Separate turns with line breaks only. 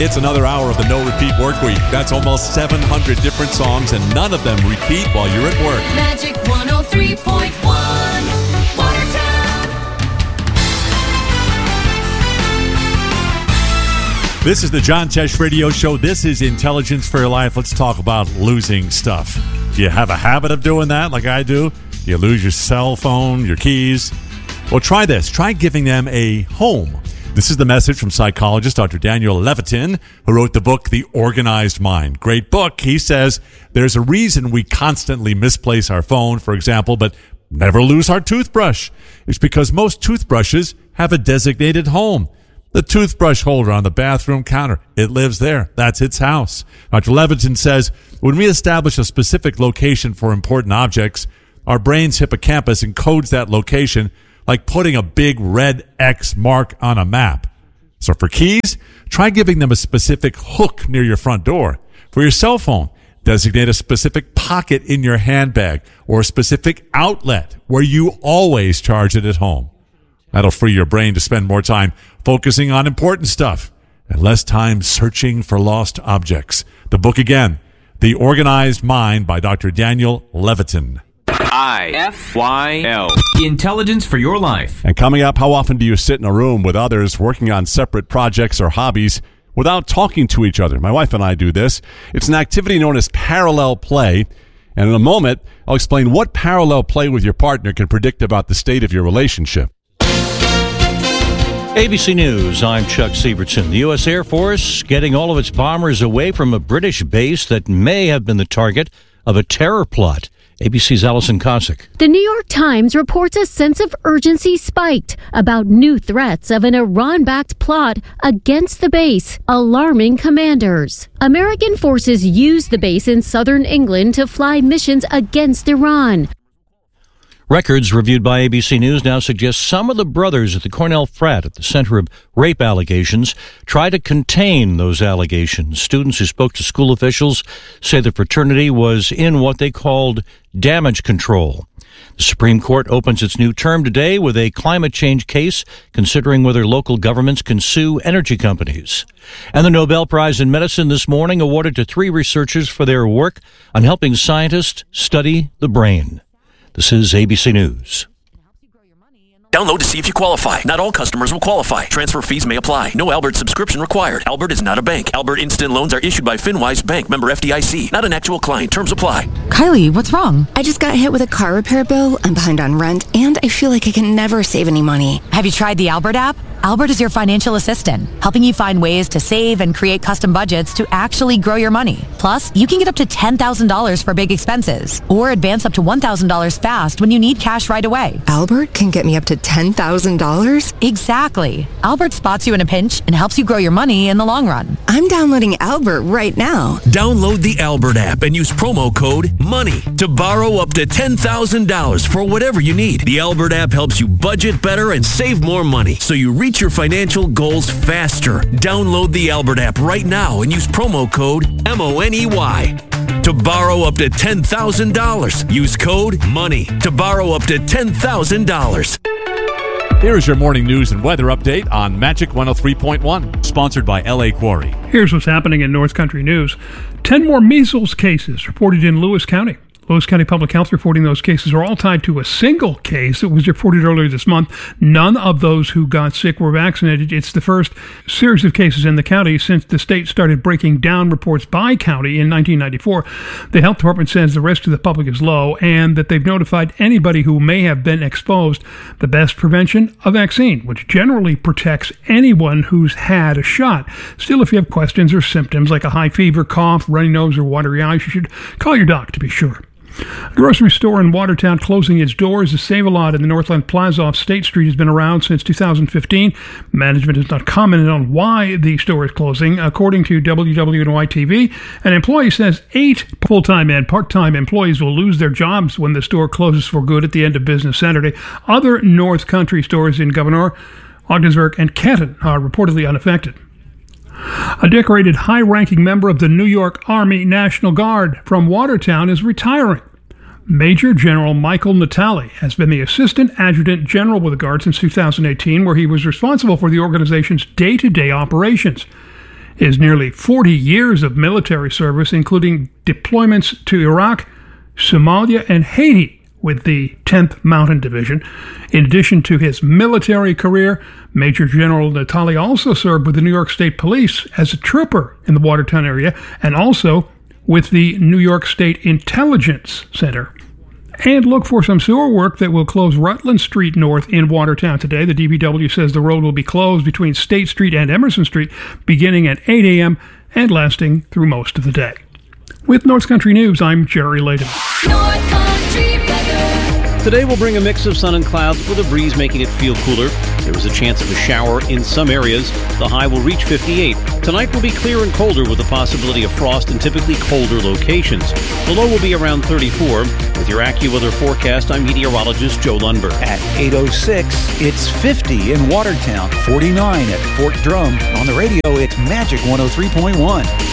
It's another hour of the No Repeat Work Week. That's almost 700 different songs, and none of them repeat while you're at work.
Magic 103.1, Watertown.
This is the John Tesh Radio Show. This is Intelligence for Your Life. Let's talk about losing stuff. Do you have a habit of doing that like I do? Do you lose your cell phone, your keys? Well, try this. Try giving them a home. This is the message from psychologist Dr. Daniel Levitin, who wrote the book, The Organized Mind. Great book. He says there's a reason we constantly misplace our phone, for example, but never lose our toothbrush. It's because most toothbrushes have a designated home. The toothbrush holder on the bathroom counter, it lives there. That's its house. Dr. Levitin says when we establish a specific location for important objects, our brain's hippocampus encodes that location like putting a big red X mark on a map. So for keys, try giving them a specific hook near your front door. For your cell phone, designate a specific pocket in your handbag or a specific outlet where you always charge it at home. That'll free your brain to spend more time focusing on important stuff and less time searching for lost objects. The book again, The Organized Mind by Dr. Daniel Levitin.
IFYL. Intelligence for Your Life.
And coming up, how often do you sit in a room with others working on separate projects or hobbies without talking to each other? My wife and I do this. It's an activity known as parallel play. And in a moment, I'll explain what parallel play with your partner can predict about the state of your relationship.
ABC News, I'm Chuck Sievertson. The U.S. Air Force getting all of its bombers away from a British base that may have been the target of a terror plot. ABC's Allison Cossack.
The New York Times reports a sense of urgency spiked about new threats of an Iran-backed plot against the base, alarming commanders. American forces used the base in southern England to fly missions against Iran.
Records reviewed by ABC News now suggest some of the brothers at the Cornell frat at the center of rape allegations try to contain those allegations. Students who spoke to school officials say the fraternity was in what they called damage control. The Supreme Court opens its new term today with a climate change case considering whether local governments can sue energy companies. And the Nobel Prize in Medicine this morning awarded to 3 researchers for their work on helping scientists study the brain. This is ABC News.
Download to see if you qualify. Not all customers will qualify. Transfer fees may apply. No Albert subscription required. Albert is not a bank. Albert Instant Loans are issued by FinWise Bank, member FDIC. Not an actual client. Terms apply.
Kylie, what's wrong? I just got hit with a car repair bill. I'm behind on rent, and I feel like I can never save any money.
Have you tried the Albert app? Albert is your financial assistant, helping you find ways to save and create custom budgets to actually grow your money. Plus, you can get up to $10,000 for big expenses, or advance up to $1,000 fast when you need cash right away.
Albert can get me up to $10,000?
Exactly. Albert spots you in a pinch and helps you grow your money in the long run.
I'm downloading Albert right now.
Download the Albert app and use promo code MONEY to borrow up to $10,000 for whatever you need. The Albert app helps you budget better and save more money, so you reach your financial goals faster. Download the Albert app right now and use promo code MONEY to borrow up to $10,000. Use code MONEY to borrow up to $10,000.
Here is your morning news and weather update on Magic 103.1, sponsored by LA Quarry.
Here's what's happening in North Country News. 10 more measles cases reported in Lewis County. Lewis County Public Health reporting those cases are all tied to a single case that was reported earlier this month. None of those who got sick were vaccinated. It's the first series of cases in the county since the state started breaking down reports by county in 1994. The health department says the risk to the public is low and that they've notified anybody who may have been exposed. The best prevention, a vaccine, which generally protects anyone who's had a shot. Still, if you have questions or symptoms like a high fever, cough, runny nose, or watery eyes, you should call your doc to be sure. A grocery store in Watertown closing its doors. The Save-A-Lot in the Northland Plaza off State Street has been around since 2015. Management has not commented on why the store is closing. According to WWNY-TV, an employee says 8 full-time and part-time employees will lose their jobs when the store closes for good at the end of business Saturday. Other North Country stores in Gouverneur, Ogdensburg, and Canton are reportedly unaffected. A decorated high-ranking member of the New York Army National Guard from Watertown is retiring. Major General Michael Natale has been the Assistant Adjutant General with the Guard since 2018, where he was responsible for the organization's day-to-day operations. His nearly 40 years of military service, including deployments to Iraq, Somalia, and Haiti with the 10th Mountain Division. In addition to his military career, Major General Natali also served with the New York State Police as a trooper in the Watertown area and also with the New York State Intelligence Center. And look for some sewer work that will close Rutland Street North in Watertown today. The DPW says the road will be closed between State Street and Emerson Street beginning at 8 a.m. and lasting through most of the day. With North Country News, I'm Jerry Layden.
North Country weather.
Today will bring a mix of sun and clouds with a breeze making it feel cooler. There is a chance of a shower in some areas. The high will reach 58. Tonight will be clear and colder with the possibility of frost in typically colder locations. The low will be around 34. With your AccuWeather forecast, I'm meteorologist Joe Lundberg.
At 8:06, it's 50 in Watertown, 49 at Fort Drum. On the radio, it's Magic 103.1.